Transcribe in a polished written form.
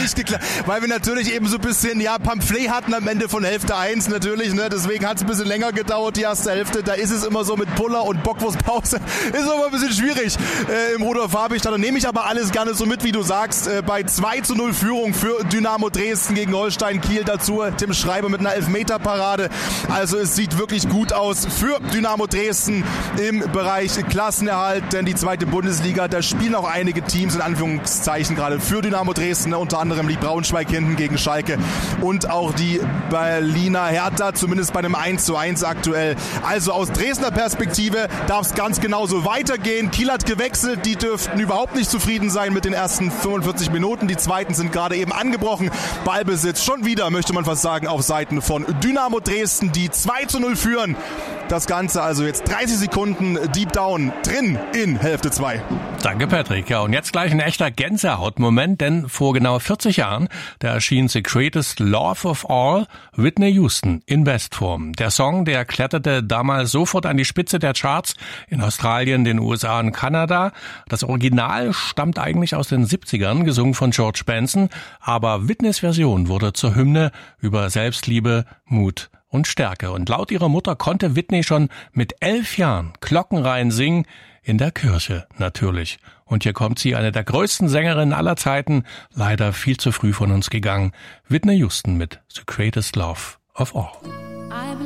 nicht geklappt, weil wir natürlich eben so ein bisschen, Pamphlet hatten am Ende von Hälfte 1 natürlich, ne? Deswegen hat es ein bisschen länger gedauert, die erste Hälfte. Da ist es immer so mit Puller und Bockwurstpause. Ist immer ein bisschen schwierig im Rudolf-Habich-Stadion. Da nehme ich aber alles gerne so mit, wie du sagst. Bei 2:0 Führung für Dynamo Dresden gegen Holstein Kiel dazu. Tim Schreiber mit einer Elfmeterparade. Also es sieht wirklich gut aus für Dynamo Dresden im Bereich Klassenerhalt, denn die zweite Bundesliga, da spielen auch einige Teams in Anführungszeichen gerade für Dynamo Dresden, unter anderem die Braunschweig hinten gegen Schalke und auch die Berliner Hertha, zumindest bei einem 1:1 aktuell. Also aus Dresdner Perspektive darf es ganz genauso weitergehen. Kiel hat gewechselt, die dürften überhaupt nicht zufrieden sein mit den ersten 45 Minuten. Die zweiten sind gerade eben angebrochen. Ballbesitz schon wieder, möchte man fast sagen, auf Seiten von Dynamo Dresden, die 2:0 führen. Das Ganze also jetzt 30 Sekunden Deep Down drin in Hälfte 2. Danke, Patrick. Ja, und jetzt gleich ein echter Gänsehautmoment, denn vor genau 40 Jahren, da erschien The Greatest Love of All, Whitney Houston in Bestform. Der Song, der kletterte damals sofort an die Spitze der Charts in Australien, den USA und Kanada. Das Original stammt eigentlich aus den 70ern, gesungen von George Benson, aber Whitneys Version wurde zur Hymne über Selbstliebe, Mut und Stärke. Und laut ihrer Mutter konnte Whitney schon mit 11 Jahren glockenrein singen, in der Kirche natürlich. Und hier kommt sie, eine der größten Sängerinnen aller Zeiten, leider viel zu früh von uns gegangen, Whitney Houston mit The Greatest Love of All.